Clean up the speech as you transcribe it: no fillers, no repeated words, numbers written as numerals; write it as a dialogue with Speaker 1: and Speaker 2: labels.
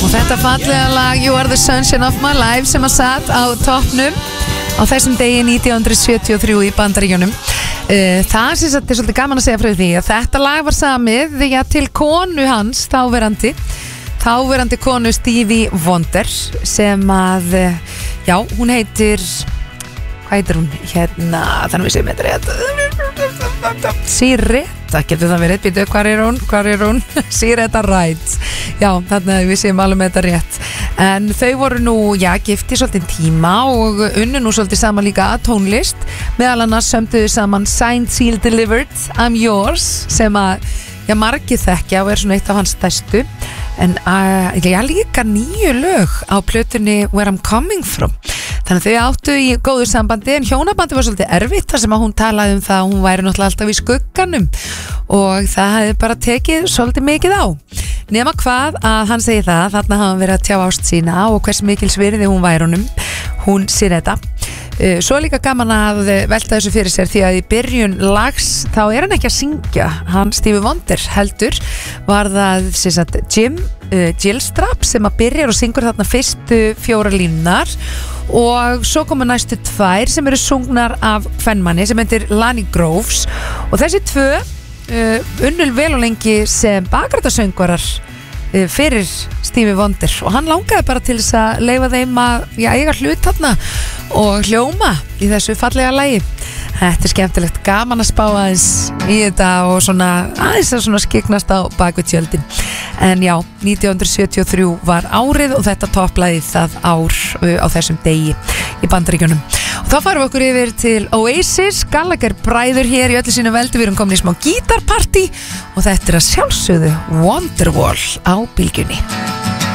Speaker 1: Og þetta fallega lag You Are The Sunshine Of My Life sem að satt á toppnum á þessum degi 1973 í Bandaríkjunum. Það sem þetta er svolítið gaman að segja frá því að þetta lag var samið til konu hans, þáverandi konu Stevie Wonder sem að, já, hún heitir, hvað heitir hún? Þannig við segjum þetta rétt. Siretta, getur það verið, býtu, hvar er hún? Siretta Wright. Já, þannig að við segjum alveg með þetta rétt. En þau voru nú, gifti svolítið tíma og unnu nú svolítið saman líka að tónlist. Meðal annars sömduðu saman Signed, Sealed, Delivered, I'm Yours, sem að, margir þekkja og er svona eitt af hans stærstu. En líka 9 lög á plötunni Where I'm Coming From. Þannig að þau áttu í góðu sambandi, en hjónabandi var svolítið erfitt þar sem að hún talaði það að hún væri náttúrulega alltaf í skugganum og það hefði bara tekið svolítið mikið á. Nema hvað að hann segi það, þarna hafa hann verið að tjá ást sína og hvers mikils virði hún væri honum, hún Siretta. Svo líka gaman að velta þessu fyrir sér því að í byrjun lags þá er hann ekki að syngja, hann Stevie Wonder heldur var það Jim Gilstrap sem að byrjar og syngur þarna fyrstu 4 línurnar og svo koma næstu 2 sem eru sungnar af kvenmanni sem heitir Lonnie Groves og þessi 2 unnul vel og lengi sem bakrætasöngvarar fyrir Stevie Wonder og hann langaði bara til þess að leyfa þeim að eiga hlut þarna og hljóma í þessu fallega lagi. Þetta er skemmtilegt, gaman að spá aðeins í þetta og svona aðeins að svona skiknast á bakvið tjöldin. En já, 1973 var árið og þetta topplaði það ár á þessum degi í Bandaríkjunum. Og þá farum við okkur yfir til Oasis, Gallagher bræður hér í öllu sínu veldi, við erum komin í smá gítarpartí og þetta er að sjálfsögðu Wonderwall á bylgjunni.